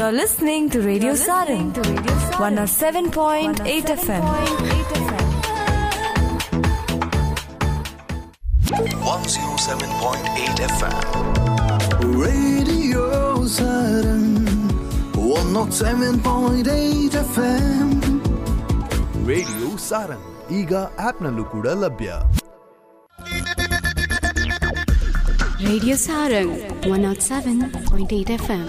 You're listening to Radio Sarang, 107.8 FM. 107.8 FM. Radio Sarang, 107.8 FM. Radio Sarang ಈಗ ಆಪ್ನಲ್ಲೂ ಕೂಡ ಲಭ್ಯ. Radio Sarang 107.8 FM.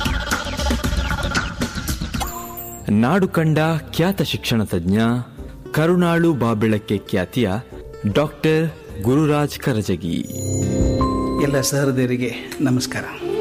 ನಾಡು ಕಂಡ ಖ್ಯಾತ ಶಿಕ್ಷಣ ತಜ್ಞ, ಕರುಣಾಳು ಬಾಬೆಳಕ್ಕೆ ಖ್ಯಾತಿಯ ಡಾಕ್ಟರ್ ಗುರುರಾಜ್ ಕರಜಗಿ. ಎಲ್ಲ ಸಹೃದಯರಿಗೆ ನಮಸ್ಕಾರ.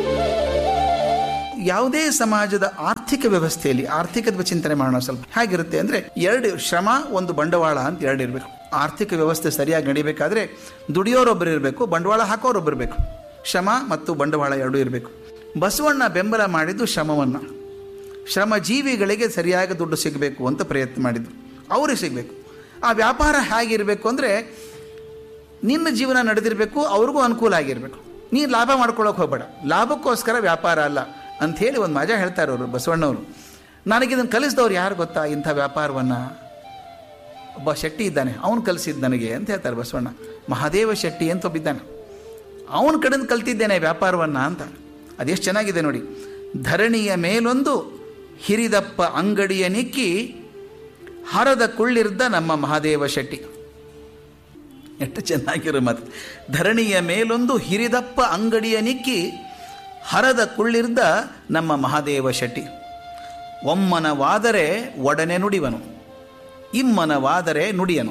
ಯಾವುದೇ ಸಮಾಜದ ಆರ್ಥಿಕ ವ್ಯವಸ್ಥೆಯಲ್ಲಿ ಆರ್ಥಿಕದ ಚಿಂತನೆ ಮಾಡೋಣ. ಸ್ವಲ್ಪ ಹೇಗಿರುತ್ತೆ ಅಂದರೆ, ಎರಡು ಶ್ರಮ, ಒಂದು ಬಂಡವಾಳ ಅಂತ ಎರಡು ಇರಬೇಕು. ಆರ್ಥಿಕ ವ್ಯವಸ್ಥೆ ಸರಿಯಾಗಿ ನಡಿಬೇಕಾದ್ರೆ ದುಡಿಯೋರೊಬ್ಬರು ಇರಬೇಕು, ಬಂಡವಾಳ ಹಾಕೋರೊಬ್ಬರು ಇರಬೇಕು. ಶ್ರಮ ಮತ್ತು ಬಂಡವಾಳ ಎರಡೂ ಇರಬೇಕು. ಬಸವಣ್ಣ ಬೆಂಬಲ ಮಾಡಿದ್ದು ಶ್ರಮವನ್ನು. ಶ್ರಮಜೀವಿಗಳಿಗೆ ಸರಿಯಾಗಿ ದುಡ್ಡು ಸಿಗಬೇಕು ಅಂತ ಪ್ರಯತ್ನ ಮಾಡಿದ್ರು. ಅವ್ರಿಗೆ ಸಿಗಬೇಕು. ಆ ವ್ಯಾಪಾರ ಹೇಗಿರಬೇಕು ಅಂದರೆ, ನಿನ್ನ ಜೀವನ ನಡೆದಿರಬೇಕು, ಅವ್ರಿಗೂ ಅನುಕೂಲ ಆಗಿರಬೇಕು. ನೀನು ಲಾಭ ಮಾಡ್ಕೊಳ್ಳೋಕೆ ಹೋಗಬೇಡ. ಲಾಭಕ್ಕೋಸ್ಕರ ವ್ಯಾಪಾರ ಅಲ್ಲ ಅಂಥೇಳಿ ಒಂದು ಮಜಾ ಹೇಳ್ತಾರೆ ಅವರು ಬಸವಣ್ಣವರು. ನನಗಿದನ್ನು ಕಲಿಸಿದವ್ರು ಯಾರು ಗೊತ್ತಾ ಇಂಥ ವ್ಯಾಪಾರವನ್ನು? ಒಬ್ಬ ಶೆಟ್ಟಿ ಇದ್ದಾನೆ, ಅವನು ಕಲಿಸಿದ್ದು ನನಗೆ ಅಂತ ಹೇಳ್ತಾರೆ ಬಸವಣ್ಣ. ಮಹಾದೇವ ಶೆಟ್ಟಿ ಅಂತ ಒಬ್ಬಿದ್ದಾನೆ, ಅವನ ಕಡೆಯಿಂದ ಕಲ್ತಿದ್ದೇನೆ ವ್ಯಾಪಾರವನ್ನು ಅಂತ. ಅದೆಷ್ಟು ಚೆನ್ನಾಗಿದೆ ನೋಡಿ. ಧರಣಿಯ ಮೇಲೊಂದು ಹಿರಿದಪ್ಪ ಅಂಗಡಿಯ ನಿಕ್ಕಿ ಹರದ ಕುಳ್ಳಿರ್ದ ನಮ್ಮ ಮಹಾದೇವ ಶೆಟ್ಟಿ. ಎಷ್ಟು ಚೆನ್ನಾಗಿರೋ ಮಾತು. ಧರಣಿಯ ಮೇಲೊಂದು ಹಿರಿದಪ್ಪ ಅಂಗಡಿಯ ನಿಕ್ಕಿ ಹರದ ಕುಳ್ಳಿರ್ದ ನಮ್ಮ ಮಹಾದೇವ ಶೆಟ್ಟಿ. ಒಮ್ಮನವಾದರೆ ಒಡನೆ ನುಡಿವನು, ಇಮ್ಮನವಾದರೆ ನುಡಿಯನು.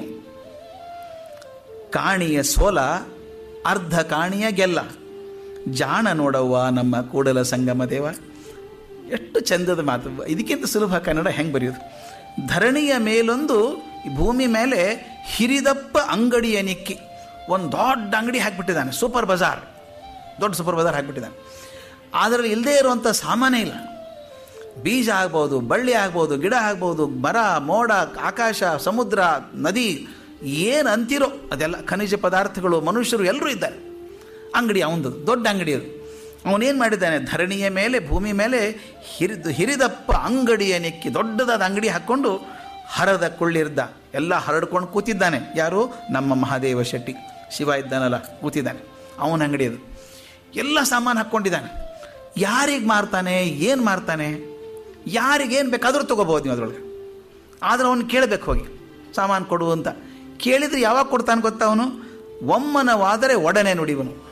ಕಾಣಿಯ ಸೋಲ ಅರ್ಧ ಕಾಣಿಯ ಗೆಲ್ಲ, ಜಾಣ ನೋಡವ್ವ ನಮ್ಮ ಕೂಡಲ ಸಂಗಮ ದೇವ. ಎಷ್ಟು ಚಂದದ ಮಾತು. ಇದಕ್ಕಿಂತ ಸುಲಭ ಕನ್ನಡ ಹೆಂಗೆ ಬರೆಯೋದು? ಧರಣಿಯ ಮೇಲೊಂದು, ಭೂಮಿ ಮೇಲೆ ಹಿರಿದಪ್ಪ ಅಂಗಡಿಯ ನಿಕ್ಕಿ, ಒಂದು ದೊಡ್ಡ ಅಂಗಡಿ ಹಾಕಿಬಿಟ್ಟಿದ್ದಾನೆ, ಸೂಪರ್ ಬಜಾರ್, ದೊಡ್ಡ ಸೂಪರ್ ಬಜಾರ್ ಹಾಕಿಬಿಟ್ಟಿದ್ದಾನೆ. ಅದರಲ್ಲಿ ಇಲ್ಲದೇ ಇರುವಂಥ ಸಾಮಾನೇ ಇಲ್ಲ. ಬೀಜ ಆಗ್ಬೋದು, ಬಳ್ಳಿ ಆಗ್ಬೋದು, ಗಿಡ ಆಗ್ಬೋದು, ಮರ, ಮೋಡ, ಆಕಾಶ, ಸಮುದ್ರ, ನದಿ, ಏನು ಅಂತಿರೋ ಅದೆಲ್ಲ, ಖನಿಜ ಪದಾರ್ಥಗಳು, ಮನುಷ್ಯರು ಎಲ್ಲರೂ ಇದ್ದಾರೆ. ಅಂಗಡಿ ಅವನದು, ದೊಡ್ಡ ಅಂಗಡಿ ಅದು. ಅವನೇನು ಮಾಡಿದ್ದಾನೆ? ಧರಣಿಯ ಮೇಲೆ, ಭೂಮಿ ಮೇಲೆ ಹಿರಿದಪ್ಪ ಅಂಗಡಿಯ ನೆಕ್ಕಿ, ದೊಡ್ಡದಾದ ಅಂಗಡಿ ಹಾಕ್ಕೊಂಡು ಹರದ ಕುಳ್ಳಿರ್ದ, ಎಲ್ಲ ಹರಡ್ಕೊಂಡು ಕೂತಿದ್ದಾನೆ. ಯಾರು? ನಮ್ಮ ಮಹಾದೇವ ಶೆಟ್ಟಿ. ಶಿವ ಇದ್ದಾನಲ್ಲ, ಕೂತಿದ್ದಾನೆ. ಅವನ ಅಂಗಡಿ ಅದು. ಎಲ್ಲ ಸಾಮಾನು ಹಾಕ್ಕೊಂಡಿದ್ದಾನೆ. ಯಾರಿಗೆ ಮಾರ್ತಾನೆ, ಏನು ಮಾರ್ತಾನೆ, ಯಾರಿಗೇನು ಬೇಕಾದರೂ ತೊಗೋಬೋದು ನೀವು ಅದರೊಳಗೆ. ಆದರೆ ಅವನು ಕೇಳಬೇಕು, ಹೋಗಿ ಸಾಮಾನು ಕೊಡು ಅಂತ. ಕೇಳಿದರೆ ಯಾವಾಗ ಕೊಡ್ತಾನೆ ಗೊತ್ತಾ ಅವನು? ಒಮ್ಮನವಾದರೆ ಒಡನೆ ನುಡಿವನು.